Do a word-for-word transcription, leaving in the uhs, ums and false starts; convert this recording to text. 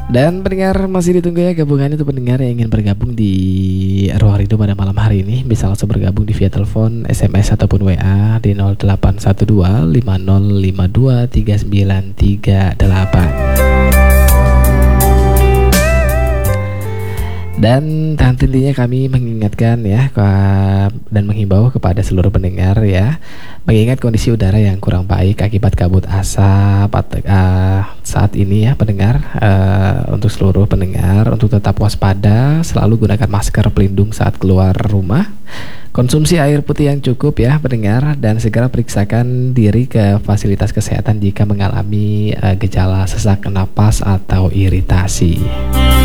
Dan pendengar masih ditunggu ya gabungannya tuh pendengar yang ingin bergabung di Ruang Rindu pada malam hari ini bisa langsung bergabung di via telepon, S M S ataupun W A di nol delapan satu dua lima nol lima dua tiga sembilan tiga delapan. Dan tentunya kami mengingatkan ya dan menghimbau kepada seluruh pendengar ya, mengingat kondisi udara yang kurang baik akibat kabut asap uh, saat ini ya pendengar, uh, untuk seluruh pendengar untuk tetap waspada, selalu gunakan masker pelindung saat keluar rumah, konsumsi air putih yang cukup ya pendengar, dan segera periksakan diri ke fasilitas kesehatan jika mengalami uh, gejala sesak napas atau iritasi.